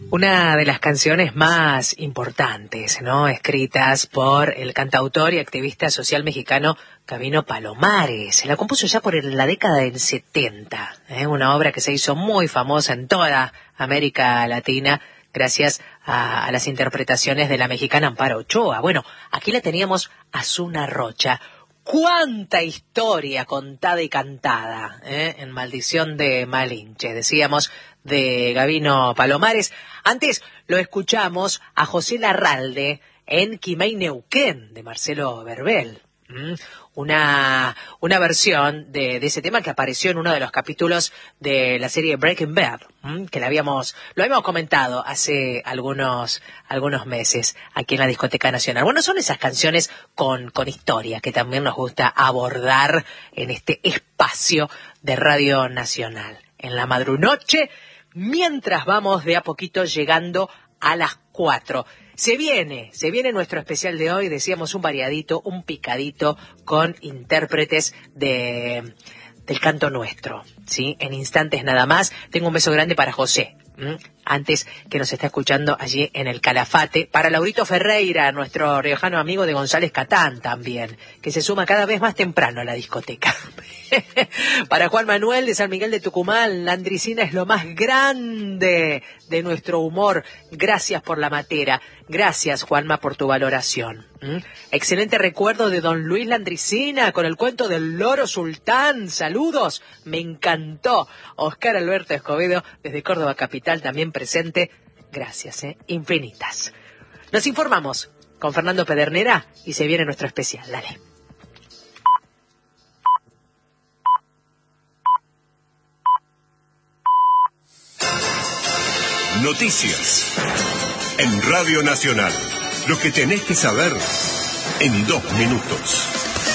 Una de las canciones más importantes, ¿no? Escritas por el cantautor y activista social mexicano Gabino Palomares. Se la compuso ya por la década del 70, una obra que se hizo muy famosa en toda América Latina gracias a las interpretaciones de la mexicana Amparo Ochoa. Bueno, aquí la teníamos a Zuna Rocha. ¡Cuánta historia contada y cantada! En Maldición de Malinche, decíamos, de Gabino Palomares. Antes lo escuchamos a José Larralde en Quimay Neuquén, de Marcelo Verbel. Una versión de ese tema que apareció en uno de los capítulos de la serie Breaking Bad, que lo habíamos comentado hace algunos meses aquí en la Discoteca Nacional. Bueno, son esas canciones con historia que también nos gusta abordar en este espacio de Radio Nacional. En la madrunoche, mientras vamos de a poquito llegando a las 4. Se viene nuestro especial de hoy, decíamos un variadito, un picadito con intérpretes del canto nuestro, ¿sí? En instantes nada más. Tengo un beso grande para José, antes que nos está escuchando allí en el Calafate. Para Laurito Ferreira, nuestro riojano amigo de González Catán también, que se suma cada vez más temprano a la discoteca. Para Juan Manuel de San Miguel de Tucumán, la Andricina es lo más grande de nuestro humor. Gracias por la matera. Gracias, Juanma, por tu valoración. Excelente recuerdo de don Luis Landricina con el cuento del loro sultán. Saludos, me encantó. Oscar Alberto Escobedo desde Córdoba Capital también presente. Gracias, infinitas. Nos informamos con Fernando Pedernera y se viene nuestro especial. Dale. Noticias en Radio Nacional. Lo que tenés que saber en 2 minutos.